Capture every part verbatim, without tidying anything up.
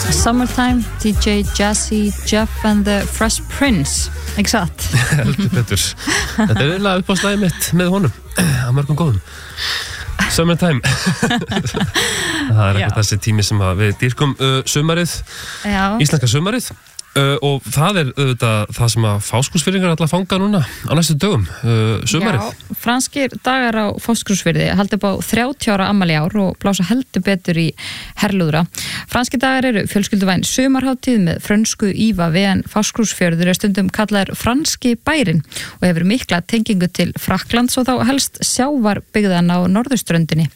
Summertime, D J Jazzy Jeff and the Fresh Prince, ekki satt? Heldur betur. Þetta er eiginlega upp á slagið mitt með honum, að mörgum góðum. Summertime. Það er eitthvað þessi tími sem við dýrkum uh, sumarið, Já. Íslenska sumarið. Uh, og það er auðvitað það sem að Fáskrúðsfirðingar ætla að fanga núna á næstu dögum, uh, sumarið. Já, franskir dagar á Fáskrúðsfirði halda upp á þrjátíu ára afmæli í ár og blása heldur betur í herlúðra. Franskir dagar eru fjölskylduvæn sumarhátíð með frönsku ívafi en Fáskrúðsfjörður er stundum kallaður franski bærinn og hefur mikla tengingu til Frakklands og þá helst sjávarbyggðan á norðurströndinni.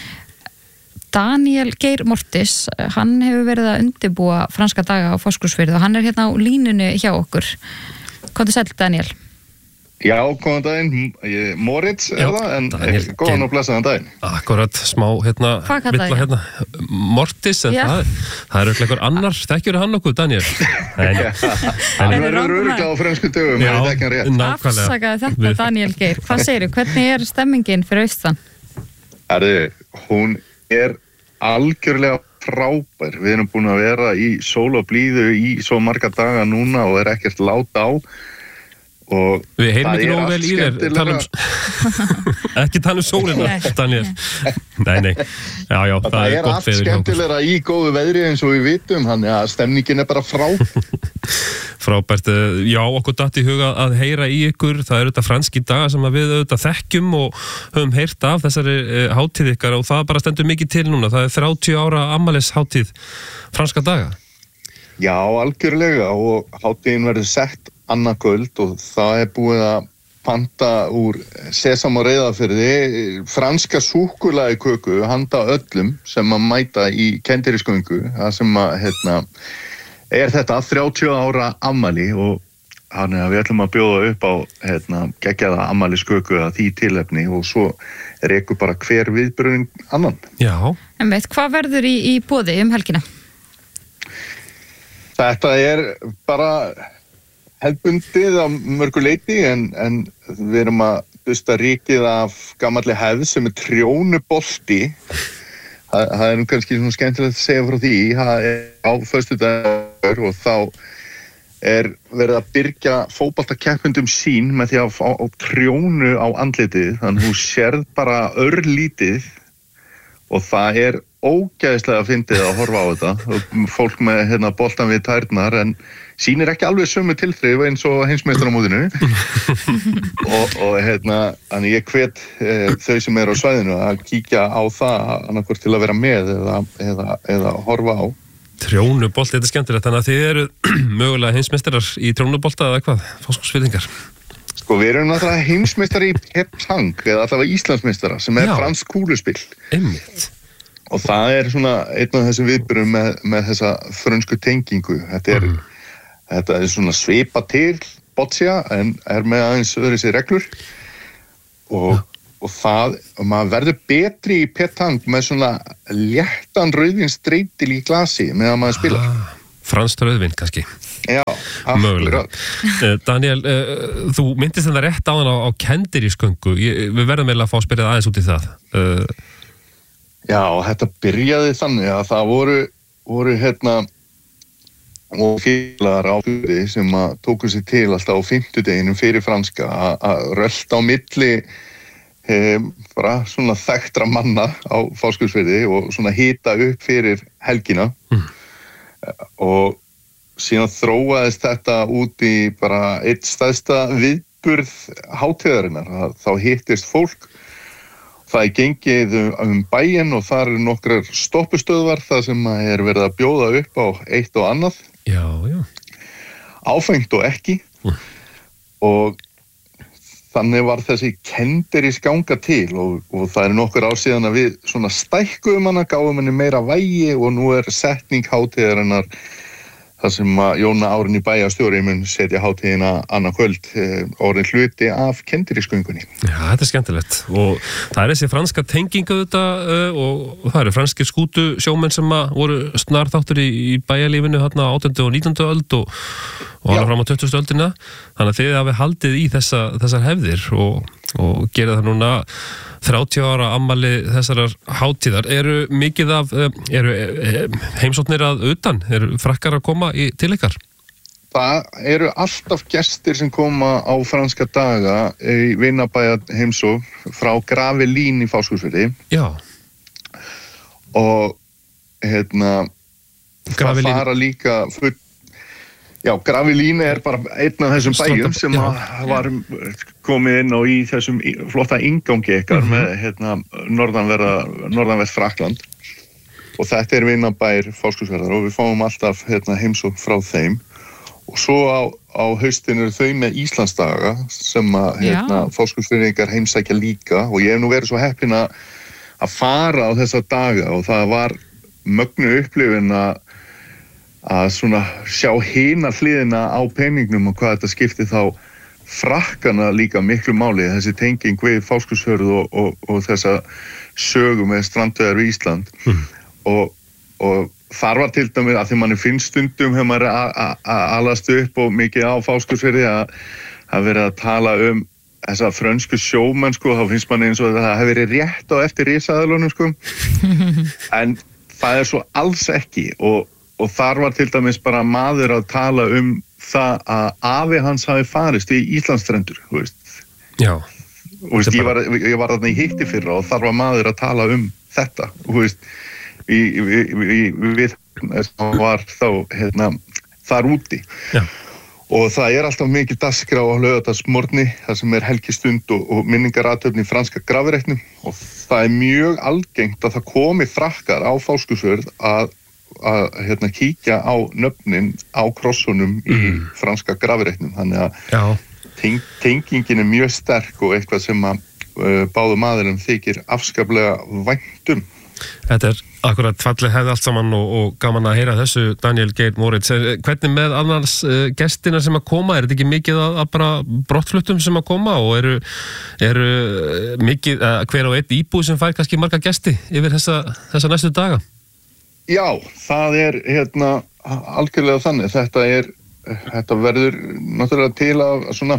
Daniel Geir Mortis, hann hefur verið að undirbúa franska daga á Fáskrúðsfirði og hann er hérna á línunni hjá okkur. Komdu sæll, Daniel. Já, góðan daginn. Ég er Moritz, er það, en Daniel, góðan og blessaðan daginn. Akkurat, smá hérna, villa hérna, Mortis, en það, það er auðvitað einhver annar, þekkjur hann okkur, Daniel? Nei, hann verður örugglega á frönsku dögum, ef ég þekki hann rétt. Afsakaðu þetta, Daniel Geir. Hvað segirðu, hvernig er stemmingin fyrir austan? Erðu, hún er algjörlega frábær. Við erum búin að vera í sól og blíðu í svo marga daga núna og er ekkert lát á og við heyrum ekki nógu vel í þér tala um ekki tala um sólina, Daniel. Nei, nei. Já, já, það, það er allt skemmtilegra í góðu veðri eins og við vitum, þannig að stemningin er bara frá. Frábært. Já, okkur datt í huga að heyra í ykkur. Það eru þetta franski dagar sem við auðvitað þekkjum og höfum heyrt af þessari hátíð ykkar og það bara stendur mikið til núna. Það er þrjátíu ára afmælishátíð franska daga. Já, algjörlega og hátíðin verður sett annað kvöld og það er búið að panta úr Sesam og Reyðarfirði franska súkkulaði köku handa öllum sem að mæta í kendirísköngu. Það sem að, hérna, er þetta þrjátíu ára afmæli og þannig að við ætlum að bjóða upp á hérna, geggjaða afmælisköku að því tilefni og svo rekur bara hver viðburðurinn annan. Já. En veit, hvað verður í, í boði um helgina? Þetta er bara hefðbundið á mörgu leyti en, en við erum að dusta ríkið af gamalli hefð sem er trjónubolti. Það, það er nú kannski svona skemmtilegt að segja frá því. Það er á föstudagur og þá er verið að byrgja fótboltakeppendum sín með því að fá á trjónu á andlitið. Þannig þú sérð bara örlítið og það er ógeðslega fyndið að horfa á þetta. Fólk með hérna, boltan við tærnar en sýnir ekki alveg sömu tilþrif eins og heimsmeistaramótinu og, og hérna, þannig ég hvet e, þau sem eru á svæðinu að kíkja á það annarkvort til að vera með eða, eða, eða horfa á. Trjónubolt, þetta er skemmtilegt, þannig að þið eru mögulega heimsmeistarar í trjónubolta eða hvað, Fáskrúðsfirðingar? Sko, við erum náttúrulega heimsmeistari í pétank eða allavega Íslandsmeistara sem er fransk kúluspill. Einmitt. Og það er svona einn af þessum viðburðum með, með þessa frönsku tengingu. Þetta er mm. Þetta er svona svipa til boccia en er með aðeins öðru sér reglur og, og það, og maður verður betri í pétank með svona léttan rauðvínsdreitil í glasi meðan maður spilar. Ah, franskt rauðvín kannski. Já, akkurat. Daniel, uh, þú myndist þetta rétt á hann á, á kendirísköngu. Við verðum eiginlega að fá að spyrja aðeins út í það. Uh, Já, þetta byrjaði þannig að það voru, voru hérna og félagar á fyrir sem að tóku sig til alltaf á fimmtudeginum fyrir franska að rölta á milli um, bara svona þekktra manna á Fáskrúðsfirði og svona hita upp fyrir helgina mm. og síðan þróaðist þetta út í bara eitt stærsta viðburð hátíðarinnar. Þá hittist fólk, það er gengið um bæinn og þar eru nokkrar stoppustöðvar þar sem er verið að bjóða upp á eitt og annað. Já, já. Áfengt og ekki mm. og þannig var þessi kendirískanga til og, og það er nokkur ár síðan að við svona stækkuðum hana, gáum henni meira vægi og nú er setning hátíðarinnar þar sem að Jóna Árni bæjarstjóri mun setja hátíðina annað kvöld orðin hluti af kendirísköngunni. Já, þetta er skemmtilegt og það er þessi franska tengingu þetta og það eru franskir skútu sjómenn sem að voru snarþáttur í, í bæjarlífinu hérna átjándu og nítjándu öld og, og alveg fram á tuttugustu öldina. Þannig að þið hafi haldið í þessa, þessar hefðir og, og gerið það núna þrjátíu ára afmæli þessarar hátíðar. Eru mikið af, eru heimsóknir að utan? Eru frakkar að koma í, til ykkar? Það eru alltaf gestir sem koma á franska daga í vinabæja heimsókn frá Gravelín í Fáskrúðsfirði. Já. Og hérna, Gravelín. Það fara líka full. Já, Gravelín er bara einn af þessum bæjum sem var komið inn og í þessum flotta inngangi ykkar mm-hmm. með hérna, norðanverða, norðanvert Frakkland. Og þetta er vinabæir Fáskrúðsfjarðar og við fáum alltaf hérna, heimsókn frá þeim. Og svo á, á haustinu eru þau með Íslandsdaga sem að hérna, Fáskrúðsfirðingar heimsækja líka og ég hef nú verið svo heppinn að að fara á þessa daga og það var mögnu upplifun að að svona sjá hina hliðina á peningnum og hvað þetta skipti þá frakkana líka miklu máli, þessi tenging við Fáskrúðsfjörð og, og, og þessa sögu með strandveiðar við Ísland mm. og, og þar var til dæmis að því manni finnst stundum hefur maður að alast upp og mikið á Fáskrúðsfirði að að vera að tala um þessa frönsku sjómenn sko, þá finnst manni eins og það hefur verið rétt á eftir risaðalunum sko en það er svo alls ekki og Og þar var til dæmis bara maður að tala um það að afi hans hafi farist í Íslandsstrendur, þú veist. Já. Og veist, ég var, ég var þarna í hitti fyrra og þar var maður að tala um þetta, þú veist. Við var þá hérna, þar úti. Já. Og það er alltaf mikið dagskrá á laugardagsmorgni, þar sem er helgistund og, og minningarathöfn í franska grafireitnum. Og það er mjög algengt að það komi frakkar á Fáskrúðsfjörð að að hérna, kíkja á nöfnin á krossunum í mm. franska grafireitnum þannig að teng, tengingin er mjög sterk og eitthvað sem að uh, báðum aðilum þykir afskaplega væntum. Þetta er akkurat fallið hefði allt saman og, og gaman að heyra þessu Daniel Geir Moritz. Hvernig með annars uh, gestina sem að koma, er þetta ekki mikið að, að bara brottfluttum sem að koma og eru, eru mikið, uh, hver og einn íbúi sem fær kannski marga gesti yfir þessa, þessa næstu daga? Já, það er hérna algjörlega þannig. Þetta er, þetta verður náttúrulega til að svona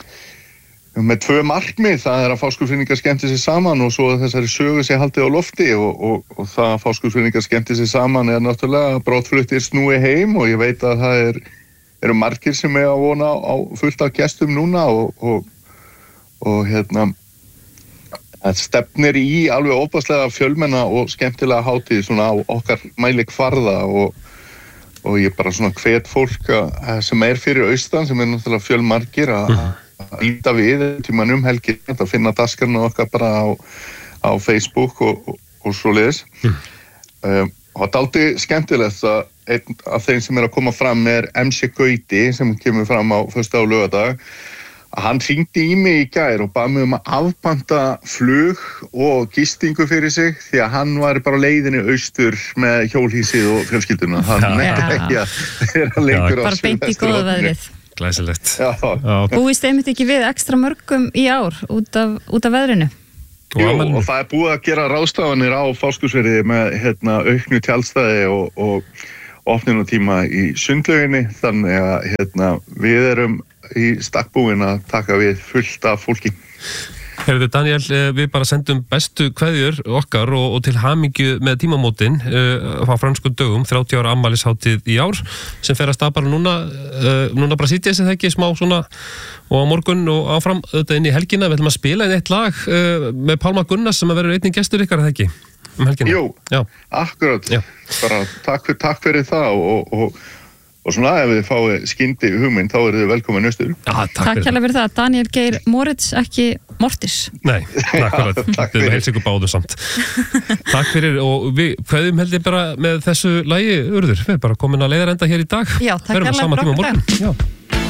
með tvö markmið, það er að Fáskrúðsfirðingar skemmti sig saman og svo þessari sögu sé haldið á lofti og, og, og það að Fáskrúðsfirðingar skemmti sig saman er náttúrulega brottfluttir snúi heim og ég veit að það er, eru margir sem er að vona á fullt af gestum núna og, og, og hérna það stefnir í alveg óbáslega fjölmenna og skemmtilega hátíð svona á okkar mælikvarða og, og ég bara svona hvet fólk að, sem er fyrir austan, sem er náttúrulega fjölmargir að líta við tíman um helgi, að finna daskarna okkar bara á, á Facebook og, og, og svoleiðis. Mm. Um, og það er aldrei skemmtilegt að einn af þeim sem er að koma fram er M C Gauti sem kemur fram á föstudag og laugardag. Hann hringdi í mig í gær og bað mig um að afpanta flug og gistingu fyrir sig því að hann var bara á leiðinni austur með hjólhýsið og fjölskylduna. Hann nefndi ekki að vera lengur á bara beint í góða veðrið. Glæsilegt. Búist einmitt ekki við ekstra mörgum í ár út af, út af veðrinu? Jú, og það er búið að gera ráðstafanir á Fáskrúðsfirði með hérna, auknu tjaldstæði og, og opnunatíma í sundlauginni þannig að hérna, við erum í stakkbúin að taka við fullt af fólki. Herðu Daniel, við bara sendum bestu kveðjur okkar og, og til hamingju með tímamótin uh, á fransku dögum, þrjátíu ára afmælishátíð í ár sem fer að stað bara núna uh, núna bara sitja þessi þekki smá svona og á morgun og áfram auðvitað inn í helgina. Við ætlum að spila inn eitt lag uh, með Pálma Gunnars sem að verður einnig gestur ykkar þekki um helgina. Jú, Já. akkurat. Já. Bara takk fyrir, takk fyrir það og, og Og svona ef þið fáið skyndi hugmynd, þá eru þið velkomin austur. Já, takk, takk fyrir, fyrir það. Daniel Geir Moritz, ekki Mortis. Nei, akkurat. Takk fyrir. Við heilsum ykkur báðu samt. Takk fyrir og við kveðum heldur bara með þessu lagi, Urður. Við erum bara komin að leiðarenda hér í dag. Já, takk fyrir okkur. Já.